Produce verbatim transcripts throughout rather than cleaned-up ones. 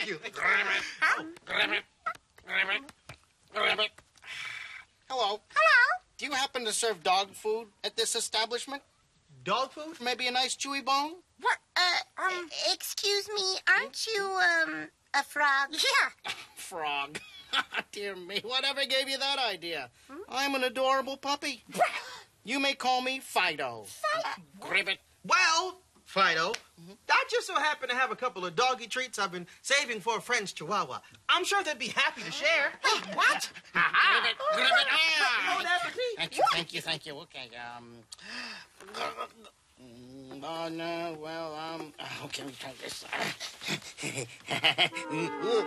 Thank you. Hello. Hello. Do you happen to serve dog food at this establishment? Dog food? Maybe a nice chewy bone? What? Uh, um, excuse me, aren't you, um, a frog? Yeah. Frog. Dear me, whatever gave you that idea? Hmm? I'm an adorable puppy. You may call me Fido. Fido? Ribbit. Well, Fido, mm-hmm. I just so happen to have a couple of doggy treats I've been saving for a friend's chihuahua. I'm sure they'd be happy to share. Wait, what? Ribbit, ribbit, ah. Bon appetit. Thank you, thank you, thank you. Okay, um... Oh, no, well, um... Okay, let me try this. Oh,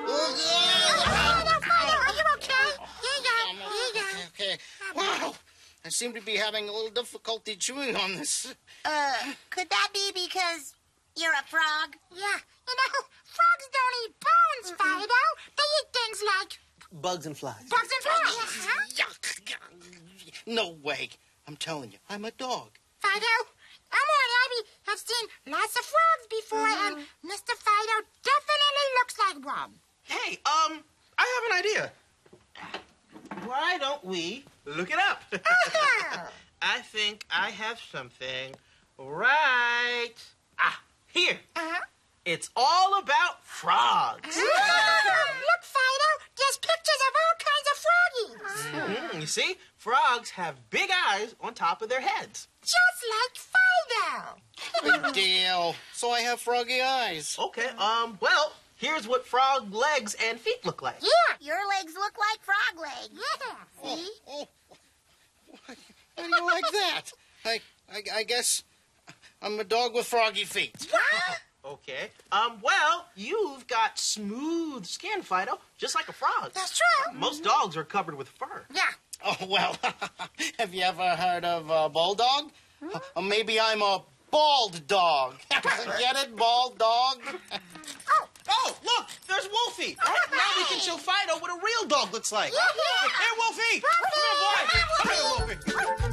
no, Fido, are you okay? Here you go, here you go. Okay, okay. Wow, I seem to be having a little difficulty chewing on this. Uh, could that be because you're a frog? Yeah, you know, frogs don't eat bones, Fido. They eat things like... Bugs and flies. Bugs and flies. Uh-huh. Yuck. No way. I'm telling you, I'm a dog. Fido, I'm on Abby. I've seen lots of frogs before, mm-hmm. and Mister Fido definitely looks like one. Hey, um, I have an idea. Why don't we look it up? I think I have something right... Ah, here. Uh-huh. It's all about frogs. Look, Fido, there's pictures of all kinds of froggies. Mm-hmm. You see, frogs have big eyes on top of their heads. Just like Fido. Big deal. So I have froggy eyes. Okay, um, well, here's what frog legs and feet look like. Yeah, your legs look like frog legs. Yeah, see? Oh, oh. How do you like that? I, I, I guess I'm a dog with froggy feet. What? Okay. Um, well, you've got smooth skin, Fido, just like a frog. That's true. Most dogs are covered with fur. Yeah. Oh, well, have you ever heard of a bulldog? Hmm? Or maybe I'm a bald dog. Get it, bald dog? Oh. Oh, look, there's Wolfie. Now we can show Fido what a real dog looks like. Yeah. Hey, Wolfie. Come here, boy. Come here, Wolfie.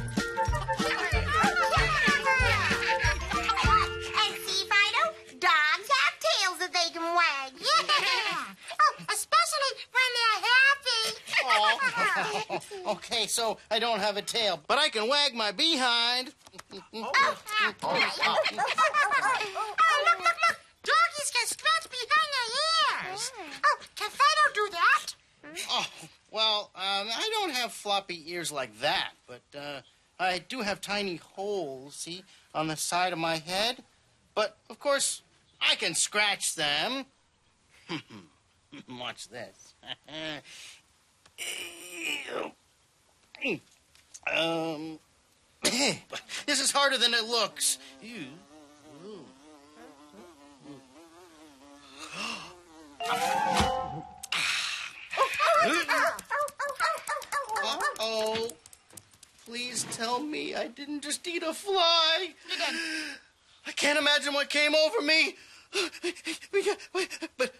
Okay, so I don't have a tail, but I can wag my behind. Oh, oh, oh, oh, look, look, look. Doggies can scratch behind their ears. Oh, can Fido do that? Oh, well, um, I don't have floppy ears like that, but uh, I do have tiny holes, see, on the side of my head. But, of course, I can scratch them. Watch this. Um, this is harder than it looks. Uh-oh. Please tell me I didn't just eat a fly. You did. I can't imagine what came over me. But,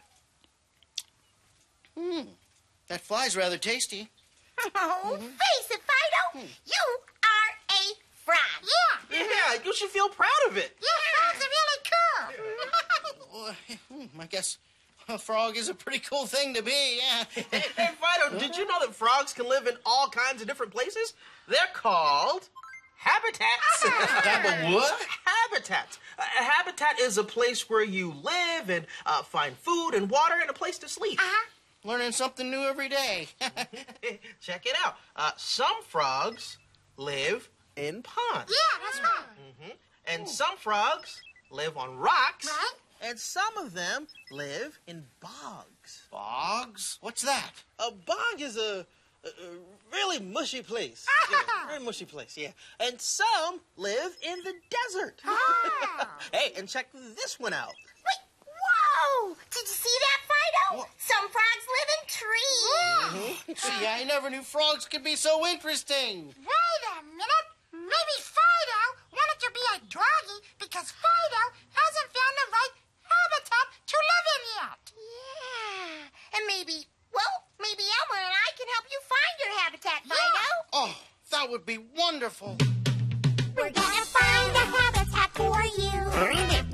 hmm, that fly's rather tasty. Oh, mm-hmm. Face it, Fido. Mm. You are a frog. Yeah. Yeah, you should feel proud of it. Yeah, frogs are really cool. Well, I guess a frog is a pretty cool thing to be, yeah. Hey, hey, Fido, did you know that frogs can live in all kinds of different places? They're called habitats. Habit what? Habitats. A habitat is a place where you live and uh, find food and water and a place to sleep. Uh-huh. Learning something new every day. Check it out. Uh, some frogs live in ponds. Yeah, that's right. Mm-hmm. And Ooh. Some frogs live on rocks. Right. And some of them live in bogs. Bogs? What's that? A bog is a, a, a really mushy place. Yeah, very mushy place, yeah. And some live in the desert. Ah. Hey, and check this one out. Whoa! Did you see that, Fido? What? Some frogs live in trees. Mm-hmm. See, I never knew frogs could be so interesting. Wait a minute. Maybe Fido wanted to be a doggy because Fido hasn't found the right habitat to live in yet. Yeah. And maybe, well, maybe Elmer and I can help you find your habitat, Fido. Yeah. Oh, that would be wonderful. We're gonna find a habitat for you.